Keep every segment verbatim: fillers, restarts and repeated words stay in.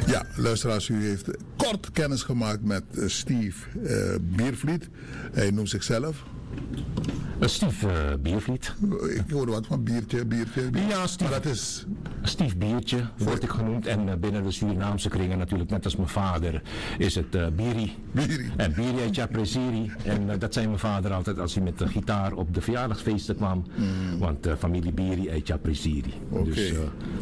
Ja, luisteraars, u heeft kort kennis gemaakt met uh, Steve uh, Biervliet. Hij noemt zichzelf... Uh, Steve uh, Biervliet. Ik hoorde wat van biertje, biertje, biertje. Ja, Steve. Maar dat is... Steve Biertje word ik genoemd. En uh, binnen de Surinaamse kringen natuurlijk, net als mijn vader, is het uh, Biri. Biri. En Biri heet Japresiri. En uh, dat zei mijn vader altijd als hij met de gitaar op de verjaardagsfeesten kwam. Mm. Want uh, familie Biri heet Japresiri. Oké. Okay. Dus, uh,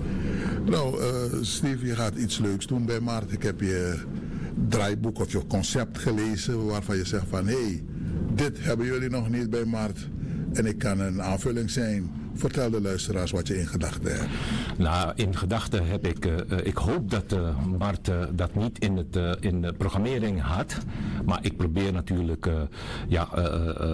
nou, uh, Steve, je gaat iets leuks doen bij Mart. Ik heb je draaiboek of je concept gelezen waarvan je zegt van... hé, hey, dit hebben jullie nog niet bij Mart en ik kan een aanvulling zijn. Vertel de luisteraars wat je in gedachten hebt. Nou, in gedachten heb ik... Uh, ik hoop dat uh, Mart uh, dat niet in, het, uh, in de programmering had. Maar ik probeer natuurlijk uh, ja, uh,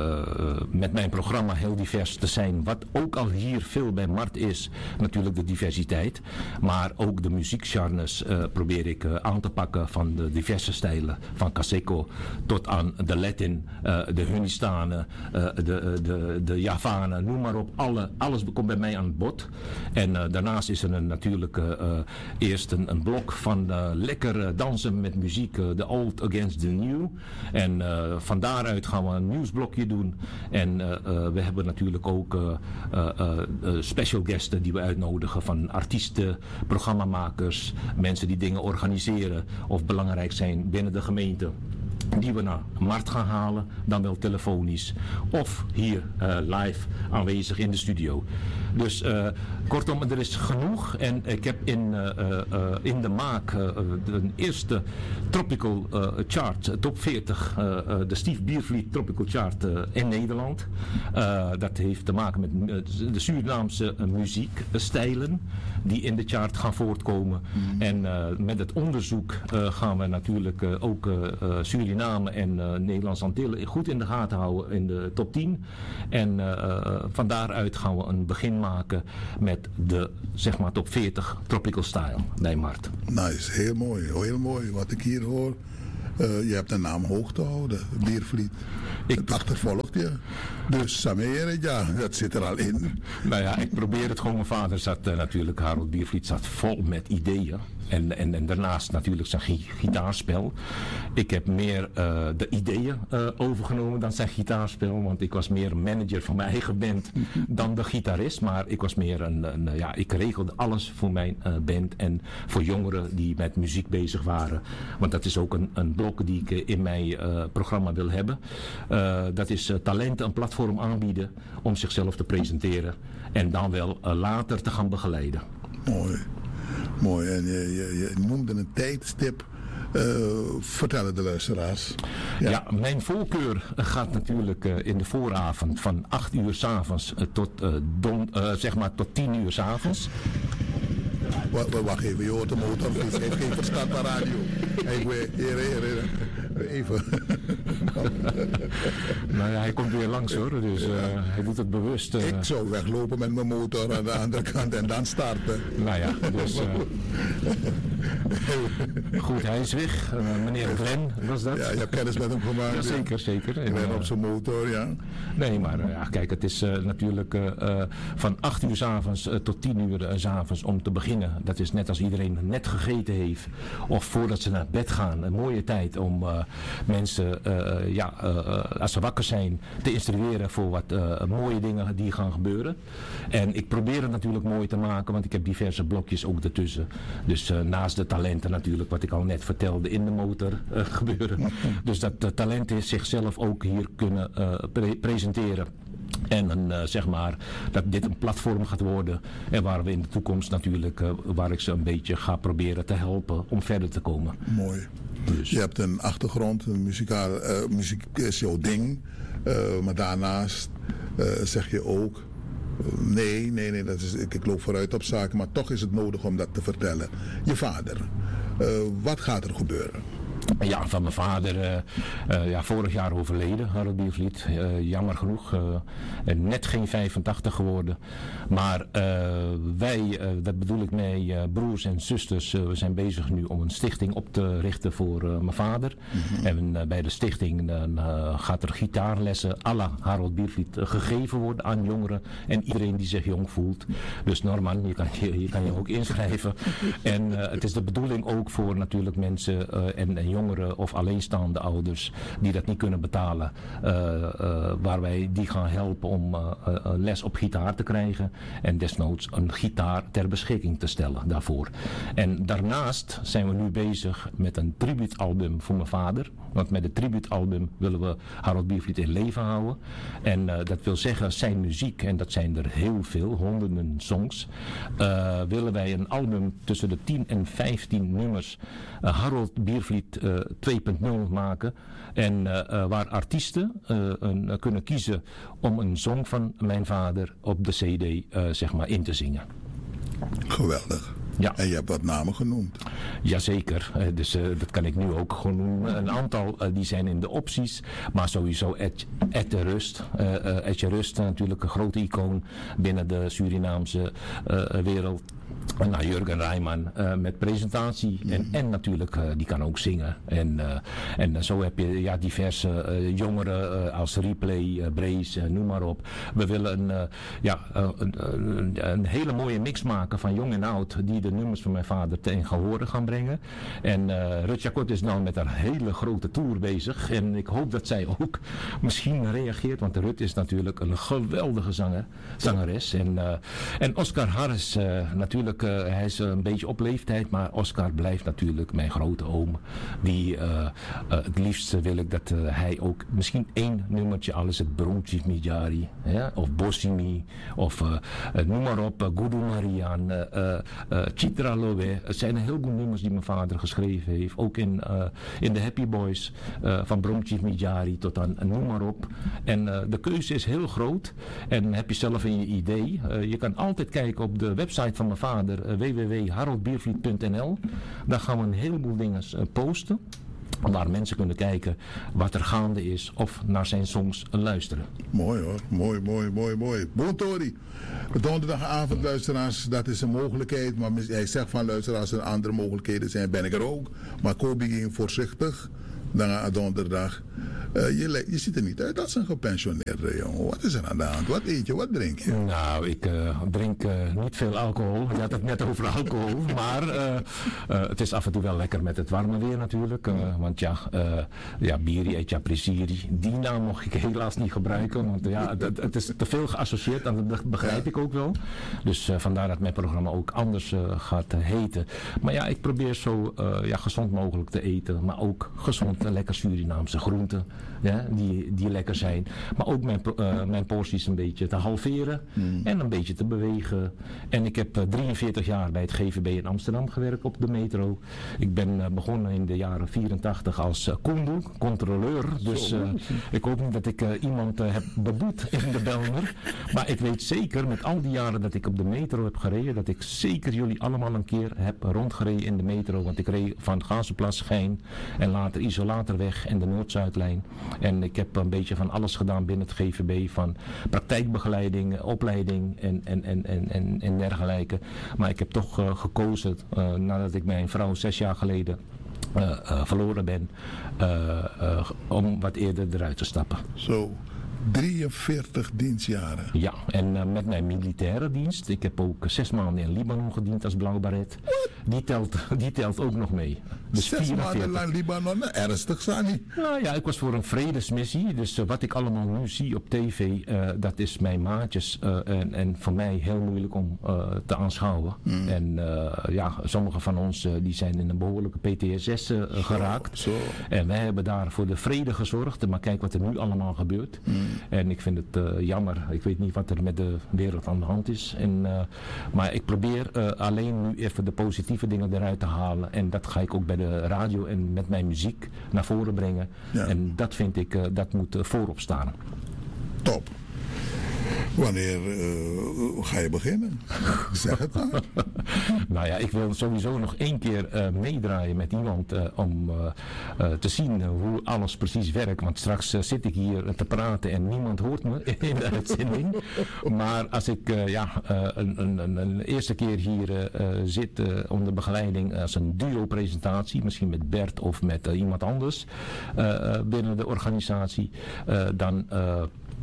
uh, met mijn programma heel divers te zijn. Wat ook al hier veel bij Mart is. Natuurlijk de diversiteit. Maar ook de muziekgenres uh, probeer ik uh, aan te pakken van de diverse stijlen. Van Caseco tot aan de Latin, uh, de Hunistanen, uh, de, de, de Javanen, noem maar op. Alle, alles komt bij mij aan het bod. En uh, daarnaast is er een, natuurlijk uh, uh, eerst een, een blok van uh, lekker uh, dansen met muziek. Uh, the old against the new. En uh, van daaruit gaan we een nieuwsblokje doen. En uh, uh, we hebben natuurlijk ook uh, uh, uh, special guesten die we uitnodigen. Van artiesten, programmamakers, mensen die dingen organiseren of belangrijk zijn binnen de gemeente. Die we naar Mart gaan halen, dan wel telefonisch of hier uh, live aanwezig in de studio. Dus uh, kortom, er is genoeg en ik heb in, uh, uh, in de maak uh, de eerste Tropical uh, Chart, top veertig, uh, uh, de Steve Biervliet Tropical Chart uh, in Nederland. Uh, dat heeft te maken met uh, de Surinaamse uh, muziekstijlen die in de chart gaan voortkomen. Mm. En uh, met het onderzoek uh, gaan we natuurlijk uh, ook uh, uh, Suriname en uh, Nederlandse Antillen goed in de gaten houden in de top tien. En uh, uh, van daaruit gaan we een begin maken met de zeg maar top veertig Tropical Style bij Mart. Nice, heel mooi, heel mooi wat ik hier hoor. Uh, je hebt de naam hoog te houden, Biervliet. Ik... Het achtervolgt je. Dus Sameer, ja, dat zit er al in. Nou ja, ik probeer het gewoon. Mijn vader zat uh, natuurlijk, Harold Biervliet zat vol met ideeën. En, en, en daarnaast natuurlijk zijn gi- gitaarspel. Ik heb meer uh, de ideeën uh, overgenomen dan zijn gitaarspel. Want ik was meer een manager van mijn eigen band dan de gitarist. Maar ik was meer een, een ja, ik regelde alles voor mijn uh, band. En voor jongeren die met muziek bezig waren. Want dat is ook een, een blok die ik in mijn uh, programma wil hebben. Uh, dat is uh, talenten een platform aanbieden om zichzelf te presenteren. En dan wel uh, later te gaan begeleiden. Mooi. Mooi, en je, je, je noemde een tijdstip. Uh, vertellen de luisteraars. Ja. ja, mijn voorkeur gaat natuurlijk uh, in de vooravond van acht uur 's avonds uh, tot, uh, don, uh, zeg maar tot tien uur 's avonds. Wacht, wacht even, je hoort de motor. Hij heeft geen verstand van radio. Even, even. Nou ja, hij komt weer langs hoor, dus uh, hij doet het bewust. Uh... Ik zou weglopen met mijn motor aan de andere kant en dan starten. Nou ja, dus... Uh... Goed, hij is weg. Uh, meneer Glenn, was dat? Ja, je hebt kennis met hem gemaakt. Ja, zeker, ja. zeker. En, Glenn op zijn motor, ja. Nee, maar uh, ja, kijk, het is uh, natuurlijk uh, uh, van acht uur 's avonds uh, tot tien uur uh, 's avonds om te beginnen. Dat is net als iedereen net gegeten heeft. Of voordat ze naar bed gaan. Een mooie tijd om uh, mensen, uh, ja, uh, als ze wakker zijn, te instrueren voor wat uh, mooie dingen die gaan gebeuren. En ik probeer het natuurlijk mooi te maken, want ik heb diverse blokjes ook ertussen. Dus uh, naast de talenten natuurlijk, wat ik al net vertelde, in de motor uh, gebeuren. Dus dat de talenten zichzelf ook hier kunnen uh, pre- presenteren. En een, uh, zeg maar dat dit een platform gaat worden. En waar we in de toekomst natuurlijk, uh, waar ik ze een beetje ga proberen te helpen om verder te komen. Mooi. Dus. Je hebt een achtergrond, een muzikaal, uh, muziek is jouw ding. Uh, maar daarnaast uh, zeg je ook, nee, nee, nee, dat is, ik, ik loop vooruit op zaken, maar toch is het nodig om dat te vertellen. Je vader, uh, wat gaat er gebeuren? Ja, van mijn vader, uh, uh, ja, vorig jaar overleden, Harold Biervliet. Uh, jammer genoeg, uh, net geen vijfentachtig geworden. Maar uh, wij, uh, dat bedoel ik mee, uh, broers en zusters, uh, we zijn bezig nu om een stichting op te richten voor uh, mijn vader. Mm-hmm. En uh, bij de stichting uh, gaat er gitaarlessen à la Harold Biervliet uh, gegeven worden aan jongeren en iedereen die zich jong voelt. Dus Norman, je kan je, je, kan je ook inschrijven. En uh, het is de bedoeling ook voor natuurlijk mensen uh, en, en jongeren of alleenstaande ouders die dat niet kunnen betalen, uh, uh, waar wij die gaan helpen om uh, uh, les op gitaar te krijgen en desnoods een gitaar ter beschikking te stellen daarvoor. En daarnaast zijn we nu bezig met een tributealbum voor mijn vader, want met het tributealbum willen we Harold Biervliet in leven houden. En uh, dat wil zeggen zijn muziek, en dat zijn er heel veel, honderden songs, uh, willen wij een album tussen de tien en vijftien nummers uh, Harold Biervliet uh, twee punt nul maken. En uh, uh, waar artiesten uh, een, uh, kunnen kiezen om een song van mijn vader op de cd uh, zeg maar in te zingen. Geweldig. Ja. En je hebt wat namen genoemd. Jazeker, uh, dus uh, dat kan ik nu ook gewoon noemen. Een aantal uh, die zijn in de opties, maar sowieso Ed, Ed de Rust. Uh, uh, Ed de Rust, natuurlijk een grote icoon binnen de Surinaamse uh, wereld. Nou, Jurgen Rijman uh, met presentatie en, en natuurlijk uh, die kan ook zingen. En, uh, en uh, zo heb je ja, diverse uh, jongeren uh, als Replay, uh, Brace, uh, noem maar op. We willen een, uh, ja, uh, een, een, een hele mooie mix maken van jong en oud die de nummers van mijn vader ten gehore gaan brengen. En uh, Rut Jacot is nou met haar hele grote tour bezig en ik hoop dat zij ook misschien reageert, want Rut is natuurlijk een geweldige zanger, zangeres. En, uh, en Oscar Harris uh, natuurlijk. Uh, hij is een beetje op leeftijd, maar Oscar blijft natuurlijk mijn grote oom. Die, uh, uh, het liefst wil ik dat uh, hij ook misschien één nummertje, alles het Bromchief Midjari, ja, of Bossimi, of uh, uh, noem maar op, uh, Gudu Marian, uh, uh, uh, Chitra Lowe. Het zijn een heleboel nummers die mijn vader geschreven heeft. Ook in, uh, in de Happy Boys, uh, van Bromchief Midjari tot aan uh, noem maar op. En uh, de keuze is heel groot. En heb je zelf in je idee. Uh, je kan altijd kijken op de website van mijn vader, w w w punt harold biervliet punt n l. Daar gaan we een heleboel dingen uh, posten. Waar mensen kunnen kijken wat er gaande is of naar zijn songs luisteren. Mooi hoor, mooi, mooi, mooi, mooi. Bontori, donderdagavond luisteraars, dat is een mogelijkheid. Maar hij zegt van luisteraars er andere mogelijkheden zijn, ben ik er ook. Maar Kobi ging voorzichtig. Dan donderdag. Uh, je, je ziet er niet uit als een gepensioneerde jongen. Wat is er aan de hand? Wat eet je? Wat drink je? Nou, ik uh, drink uh, niet veel alcohol. Je had het net over alcohol. Maar uh, uh, het is af en toe wel lekker met het warme weer natuurlijk. Uh, want ja, uh, ja Biri et ja Prisiri. Die naam mocht ik helaas niet gebruiken. Want uh, ja, het, het is te veel geassocieerd. En dat begrijp ik ook wel. Dus uh, vandaar dat mijn programma ook anders uh, gaat uh, heten. Maar ja, ik probeer zo uh, ja, gezond mogelijk te eten. Maar ook gezond. Lekker Surinaamse groenten, ja, die, die lekker zijn. Maar ook mijn, uh, mijn porties een beetje te halveren mm. en een beetje te bewegen. En ik heb uh, drieënveertig jaar bij het G V B in Amsterdam gewerkt op de metro. Ik ben uh, begonnen in de jaren vierentachtig als uh, condu, controleur. Dus uh, ik hoop niet dat ik uh, iemand uh, heb beboet in de Belmer. Maar ik weet zeker, met al die jaren dat ik op de metro heb gereden, dat ik zeker jullie allemaal een keer heb rondgereden in de metro. Want ik reed van Gazenplas, Schijn en later Isolatie. Waterweg en de Noord-Zuidlijn. En ik heb een beetje van alles gedaan binnen het G V B. Van praktijkbegeleiding, opleiding en, en, en, en, en dergelijke. Maar ik heb toch uh, gekozen, uh, nadat ik mijn vrouw zes jaar geleden uh, uh, verloren ben, uh, uh, om wat eerder eruit te stappen. Zo. drieënveertig dienstjaren. Ja, en uh, met mijn militaire dienst. Ik heb ook zes maanden in Libanon gediend als blauwbaret. Die telt, die telt ook nog mee. Dus zes vierenveertig maanden in Libanon, ernstig, Sani. Nou ja, ik was voor een vredesmissie. Dus uh, wat ik allemaal nu zie op tv, uh, dat is mijn maatjes. Uh, en, en voor mij heel moeilijk om uh, te aanschouwen. Mm. En uh, ja, sommige van ons uh, die zijn in een behoorlijke P T S S uh, geraakt. Zo, zo. En wij hebben daar voor de vrede gezorgd. Maar kijk wat er nu allemaal gebeurt. Mm. En ik vind het uh, jammer. Ik weet niet wat er met de wereld aan de hand is. En, uh, maar ik probeer uh, alleen nu even de positieve dingen eruit te halen. En dat ga ik ook bij de radio en met mijn muziek naar voren brengen. Ja. En dat vind ik, uh, dat moet uh, voorop staan. Top. Wanneer uh, ga je beginnen? Zeg het maar. Nou ja, ik wil sowieso nog één keer uh, meedraaien met iemand uh, om uh, uh, te zien hoe alles precies werkt. Want straks uh, zit ik hier te praten en niemand hoort me in de uitzending. Maar als ik uh, ja, uh, een, een, een, een eerste keer hier uh, zit uh, onder begeleiding als een duo-presentatie, misschien met Bert of met uh, iemand anders uh, binnen de organisatie, uh, dan... Uh,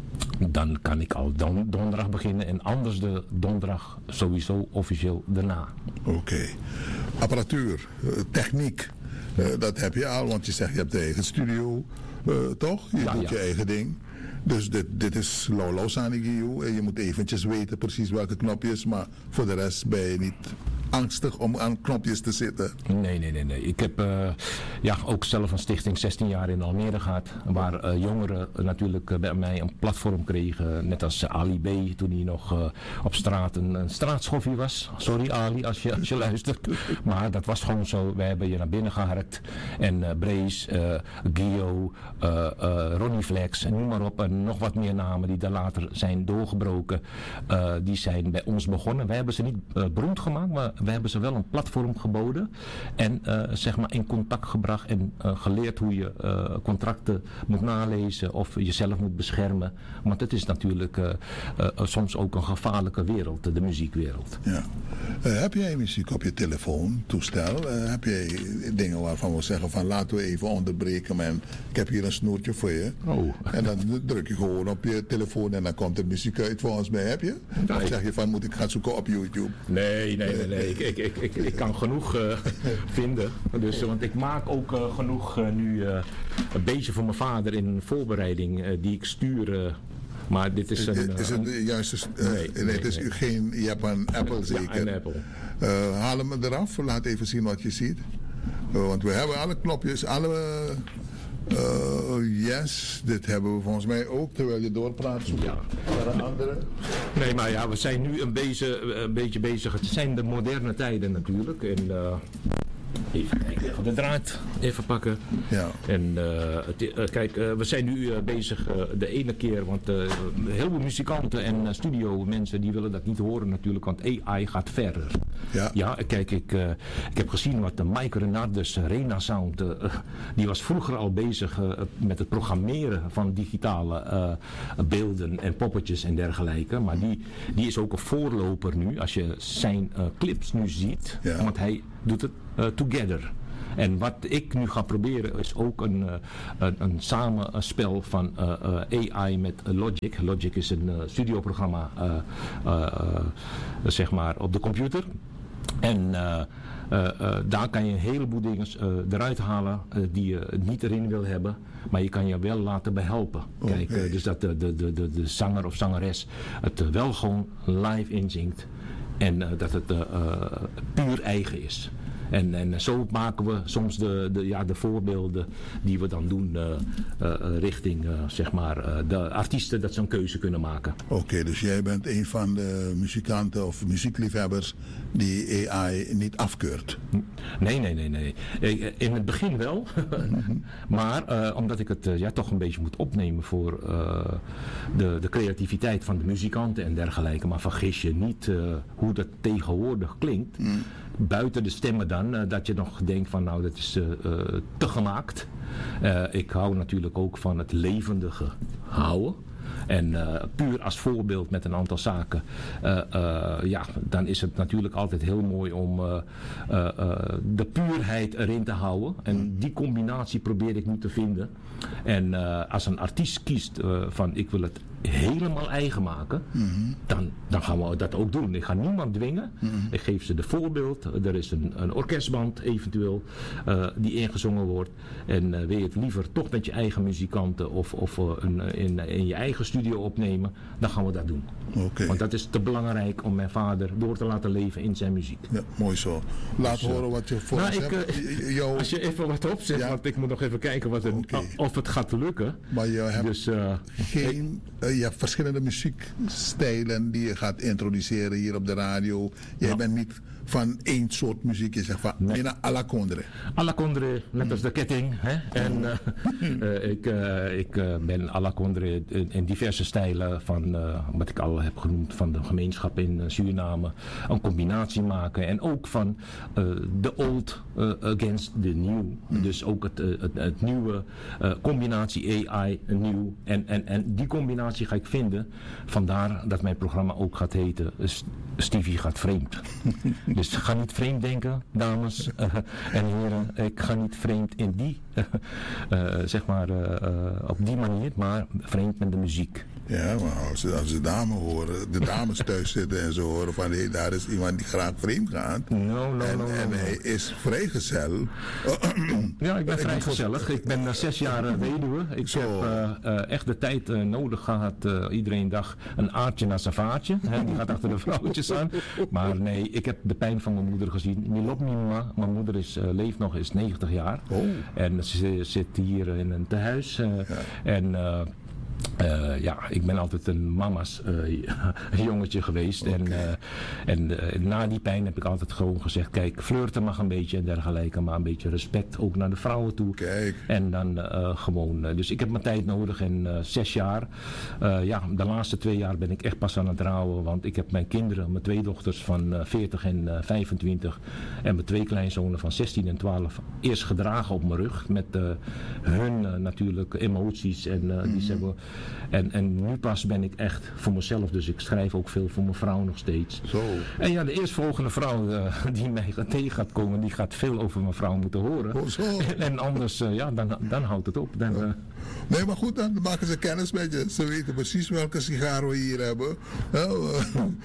Dan kan ik al don- donderdag beginnen en anders de donderdag sowieso officieel daarna. Oké. Okay. Apparatuur, uh, techniek, uh, dat heb je al, want je zegt je hebt de eigen studio, uh, toch? Je ja, doet ja. je eigen ding. Dus dit, dit is Lolo Sanigio en je moet eventjes weten precies welke knopjes, maar voor de rest ben je niet angstig om aan knopjes te zitten. Nee, nee, nee. nee. Ik heb uh, ja, ook zelf een stichting zestien jaar in Almere gehad. Waar uh, jongeren uh, natuurlijk uh, bij mij een platform kregen. Net als uh, Ali B. Toen hij nog uh, op straat een, een straatschoffie was. Sorry Ali als je, als je luistert. Maar dat was gewoon zo. Wij hebben je naar binnen geharkt. En uh, Brace, uh, Gio, uh, uh, Ronnie Flex en noem maar op. En nog wat meer namen die daar later zijn doorgebroken. Uh, die zijn bij ons begonnen. Wij hebben ze niet uh, beroemd gemaakt. Maar we hebben ze wel een platform geboden en uh, zeg maar in contact gebracht en uh, geleerd hoe je uh, contracten moet nalezen of jezelf moet beschermen. Want het is natuurlijk uh, uh, soms ook een gevaarlijke wereld, de muziekwereld. Ja. Uh, heb jij muziek op je telefoon, toestel? Uh, heb jij dingen waarvan we zeggen van laten we even onderbreken en ik heb hier een snoertje voor je. Oh. En dan druk je gewoon op je telefoon en dan komt er muziek uit volgens mij. Heb je? Nee. Of zeg je van moet ik gaan zoeken op YouTube? Nee, nee, nee. nee. Ik, ik, ik, ik, ik kan genoeg uh, vinden. Dus, want ik maak ook uh, genoeg uh, nu uh, een beetje voor mijn vader in voorbereiding uh, die ik stuur. Uh, maar dit is een... Uh, is het de juiste... Uh, nee, nee, nee, het is nee. geen... Je hebt een Apple zeker? Ja, een Apple. Uh, haal hem eraf. Laat even zien wat je ziet. Uh, want we hebben alle knopjes, alle... Uh, yes, dit hebben we volgens mij ook, terwijl je doorpraat. Zoeken. Ja. Naar een andere. Nee, maar ja, we zijn nu een beetje, een beetje bezig. Het zijn de moderne tijden natuurlijk. En, uh, even kijken, de draad even pakken. Ja. En uh, het, uh, kijk, uh, we zijn nu uh, bezig uh, de ene keer, want uh, heel veel muzikanten en uh, studio mensen die willen dat niet horen natuurlijk, want A I gaat verder. Ja, ja kijk, ik, uh, ik heb gezien wat de Mike Renardus uh, Rena Sound, uh, die was vroeger al bezig uh, met het programmeren van digitale uh, beelden en poppetjes en dergelijke. Maar die, die is ook een voorloper nu, als je zijn uh, clips nu ziet, ja. Want hij doet het uh, together. En wat ik nu ga proberen is ook een, uh, een, een samenspel van uh, uh, A I met Logic. Logic is een uh, studioprogramma uh, uh, uh, zeg maar op de computer. En uh, uh, uh, daar kan je een heleboel dingen uh, eruit halen uh, die je niet erin wil hebben. Maar je kan je wel laten behelpen. Okay. Kijk, uh, dus dat de, de, de, de, de zanger of zangeres het uh, wel gewoon live inzingt. En uh, dat het uh, uh, puur eigen is. En, en zo maken we soms de, de, ja, de voorbeelden die we dan doen uh, uh, richting uh, zeg maar, uh, de artiesten dat ze een keuze kunnen maken. Oké, okay, dus jij bent een van de muzikanten of muziekliefhebbers die A I niet afkeurt? Nee, nee, nee. nee. In het begin wel. Maar uh, omdat ik het uh, ja, toch een beetje moet opnemen voor uh, de, de creativiteit van de muzikanten en dergelijke. Maar vergis je niet uh, hoe dat tegenwoordig klinkt. Mm. Buiten de stemmen dan, uh, dat je nog denkt van nou dat is uh, uh, te gemaakt. Uh, ik hou natuurlijk ook van het levendige houden. En uh, puur als voorbeeld met een aantal zaken, uh, uh, ja, dan is het natuurlijk altijd heel mooi om uh, uh, uh, de puurheid erin te houden. En die combinatie probeer ik nu te vinden. En uh, als een artiest kiest uh, van ik wil het helemaal eigen maken, mm-hmm. dan, dan gaan we dat ook doen. Ik ga niemand dwingen. Mm-hmm. Ik geef ze de voorbeeld. Er is een, een orkestband eventueel uh, die ingezongen wordt. En uh, wil je het liever toch met je eigen muzikanten of, of uh, een, in, in je eigen studio opnemen, dan gaan we dat doen. Okay. Want dat is te belangrijk om mijn vader door te laten leven in zijn muziek. Ja, mooi zo. Laat dus, horen wat je voor nou, ons ik, hebt. Uh, Yo. Als je even wat opzet, ja. Want ik moet nog even kijken wat het, okay. of het gaat lukken. Maar je hebt dus, uh, geen... Uh, je hebt verschillende muziekstijlen die je gaat introduceren hier op de radio. Jij ja. bent niet van één soort muziek. Je zegt van Nee. Mina alla Condre. Alla Condre, net als de ketting. Hè? En uh, uh, ik, uh, ik uh, ben Alla Condre in, in diverse stijlen van, uh, wat ik al heb genoemd, van de gemeenschap in uh, Suriname. Een combinatie maken. En ook van de uh, old uh, against the new. Mm. Dus ook het, uh, het, het nieuwe uh, combinatie A I, nieuw. En, en, en die combinatie ga ik vinden. Vandaar dat mijn programma ook gaat heten Stevie gaat vreemd. Dus ga niet vreemd denken, dames uh, en heren. Ik ga niet vreemd in die, uh, uh, zeg maar, uh, uh, op die manier, maar vreemd met de muziek. Ja, maar als, als de dames horen, de dames thuis zitten en ze horen van hé, hey, daar is iemand die graag vreemd gaat. No, no, en, no, no, en no. hij is vrijgezel. Ja, ik ben vrij gezellig. Ik ben uh, zes jaar uh, weduwe. Ik Zo. heb uh, uh, echt de tijd uh, nodig gehad. Uh, iedereen dag een aardje naar zijn vaartje. Hè, die gaat achter de vrouwtjes aan. Maar nee, ik heb de pijn van mijn moeder gezien. Milop Mima, mijn moeder is, uh, leeft nog, is negentig jaar. Oh. En ze zit hier in een tehuis. Uh, ja. En... Uh, Uh, ja, ik ben altijd een mama's uh, jongetje geweest. Okay. En, uh, en uh, na die pijn heb ik altijd gewoon gezegd, kijk, flirten mag een beetje en dergelijke, maar een beetje respect ook naar de vrouwen toe. Kijk. En dan uh, gewoon, uh, dus ik heb mijn tijd nodig en uh, zes jaar. Uh, ja, de laatste twee jaar ben ik echt pas aan het rouwen, want ik heb mijn kinderen, mijn twee dochters van uh, veertig en uh, vijfentwintig en mijn twee kleinzonen van zestien en twaalf eerst gedragen op mijn rug met uh, hun uh, natuurlijk emoties en uh, mm-hmm. die ze hebben. En, en nu pas ben ik echt voor mezelf, dus ik schrijf ook veel voor mijn vrouw nog steeds. Zo. En ja, de eerstvolgende vrouw uh, die mij tegen gaat komen, die gaat veel over mijn vrouw moeten horen. Oh, zo. En, en anders, uh, ja, dan, dan houdt het op. Dan, uh... Nee, maar goed, dan maken ze kennis met je. Ze weten precies welke sigaar we hier hebben. Uh,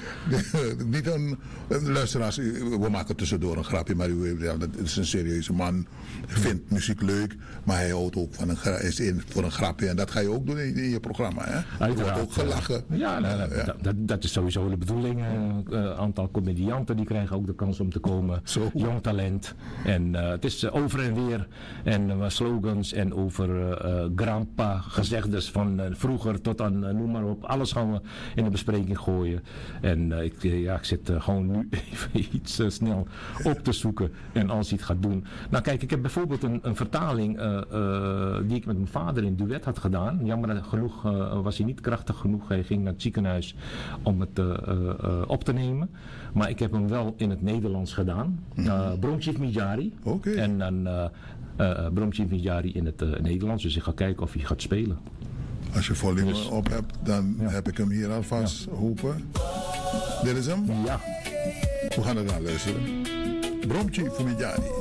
niet een, een luisteraars, we maken tussendoor een grapje, maar u ja, dat is een serieuze man. Vindt muziek leuk, maar hij houdt ook van een, is in voor een grapje. En dat ga je ook doen in, in je programma, hè? Uiteraard. Er wordt ook gelachen. Ja, nou, nou, ja. Dat, dat is sowieso de bedoeling. Een uh, aantal comedianten die krijgen ook de kans om te komen. Zo. Jong talent. En uh, het is uh, over en weer. En uh, slogans en over uh, grandpa gezegdes van uh, vroeger tot aan, uh, noem maar op. Alles gaan we in de bespreking gooien. En uh, ik, uh, ja, ik zit uh, gewoon nu even iets uh, snel op te zoeken. En als hij het gaat doen. Nou kijk, ik heb bijvoorbeeld een, een vertaling uh, uh, die ik met mijn vader in duet had gedaan. Jammer genoeg uh, was hij niet krachtig genoeg. Hij ging naar het ziekenhuis om het uh, uh, op te nemen. Maar ik heb hem wel in het Nederlands gedaan. Uh, Bromchief Midjari. Okay. En dan uh, uh, Bromchief Midjari in het uh, Nederlands. Dus ik ga kijken of hij gaat spelen. Als je volume dus, op hebt, dan ja. heb ik hem hier alvast ja. Hopen. Dit is hem? Ja. We gaan er naar luisteren. Bromchief Midjari.